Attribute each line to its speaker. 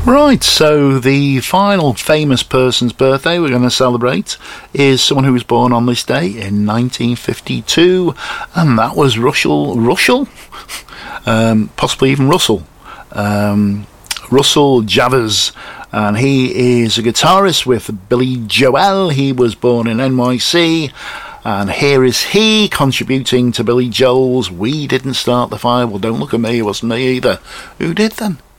Speaker 1: Right, so the final famous person's birthday we're going to celebrate is someone who was born on this day in 1952, and that was Russell, possibly even Russell Javers, and he is a guitarist with Billy Joel. He was born in NYC, and here is he contributing to Billy Joel's We Didn't Start the Fire. Well, don't look at me, it wasn't me either. Who did then?